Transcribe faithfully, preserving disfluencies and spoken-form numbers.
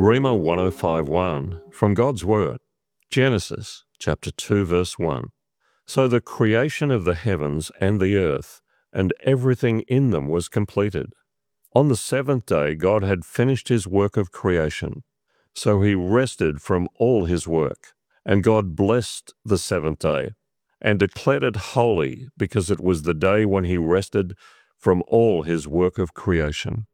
Rhema one oh five one from God's Word, Genesis chapter two, verse one. So the creation of the heavens and the earth and everything in them was completed. On the seventh day God had finished his work of creation, so he rested from all his work. And God blessed the seventh day and declared it holy, because it was the day when he rested from all his work of creation.